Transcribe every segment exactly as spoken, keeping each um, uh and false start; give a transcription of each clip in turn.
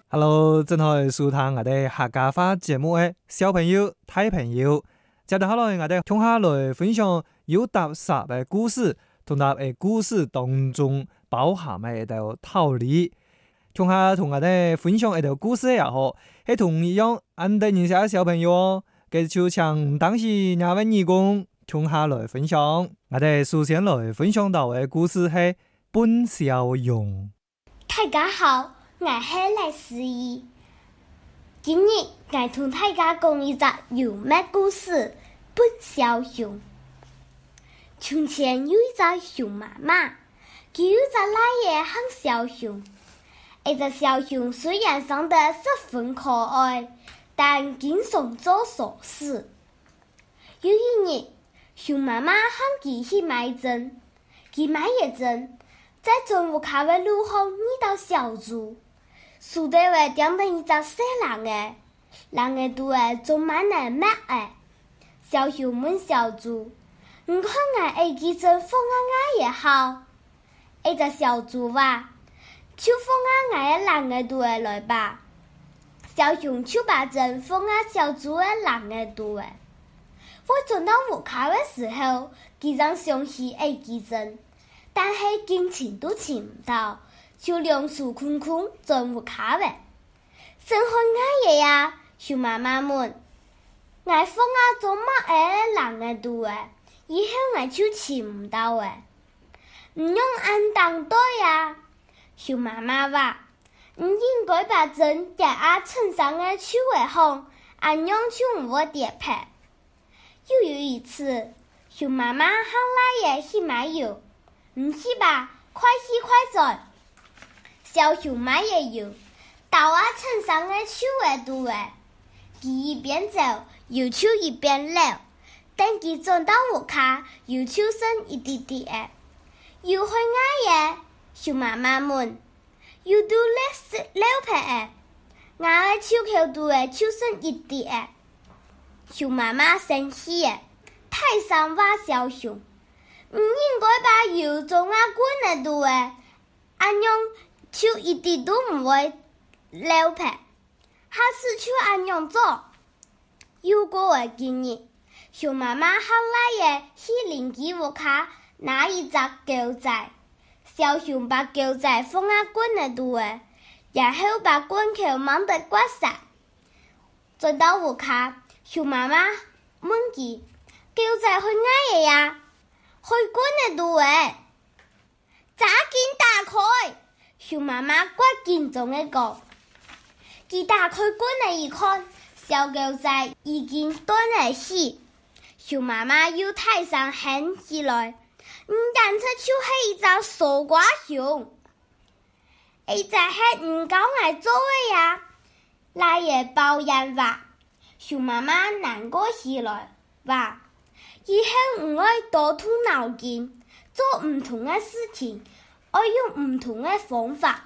Hello，正好收聽我哋客家話節目嘅小朋友、大朋友，接住下來我哋同下來分享有特色嘅故事，同埋喺故事當中包含嘅一條道理。同下同我哋分享一條故事也好，係同樣啱得認識嘅小朋友哦。嘅就請當時廿位義工同下來分享。我哋首先來分享到嘅故事係本小勇。 大家好。我是黎思怡，今日我同大家講一個幽默故事。本小熊。從前有一隻熊媽媽，佢有一隻奶爺喊小熊。一隻小熊雖然長得十分可愛，但經常做傻事。有一日，熊媽媽喊佢去買針，佢買一針，在中午卡的路後遇到小豬。樹底位點到一隻小人誒，人嘅肚誒種滿了蜜誒。小熊問小豬：你看我愛幾針放我也好？一隻小豬話：就放我嘅人嘅肚誒來吧。小熊就把針放我小豬嘅人嘅肚誒。我轉到屋卡嘅時候，佢讓想起愛幾針，但係經請都請唔到。就兩手空空進屋卡位，生活我爺呀，熊媽媽問：我放我做乜誒人嘅肚誒，以後我就請唔到誒，唔用按當對呀。熊媽媽話：唔應該把針夾喺身上嘅手尾項，按樣就唔會跌拍。又有一次，熊媽媽喊奶爺去買油，唔去吧，快去快走。小熊買嘢油，倒喺身上嘅手尾度誒，佢一邊走，油就一邊流。等佢轉到屋卡，油就剩一滴滴誒。油去嗌嘢，熊媽媽問：油都流流撇誒，我嘅手口度誒就剩一滴誒。熊媽媽生氣誒，太傷話小熊，唔應該把油種喺罐嘅度誒，按樣。就一滴都唔會流撇，下次就按樣做。又過咗幾日，熊媽媽喊奶爺去鄰居屋卡拿一隻狗仔，小熊把狗仔放喺罐嘅度誒，然後把罐口掹得刮實。轉到屋卡，熊媽媽問佢：狗仔去嗌嘢呀？去罐嘅度誒，抓緊打開！熊媽媽刮緊張的講，佢打開罐嚟一看，小狗仔已經斷了氣。熊媽媽又太傷喊起來：唔單止就是一隻傻瓜熊，一隻係唔夠愛做嘅呀！奶爺抱怨話，熊媽媽難過起來話：以後唔愛多動腦筋，做唔同嘅事情。我用唔同嘅方法。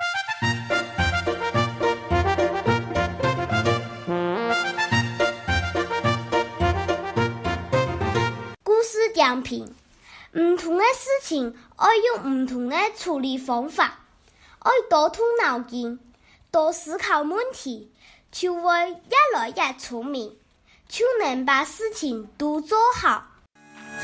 故事點評：唔同嘅事情，我用唔同嘅處理方法。我多動腦筋，多思考問題，就會越來越聰明，就能把事情都做好。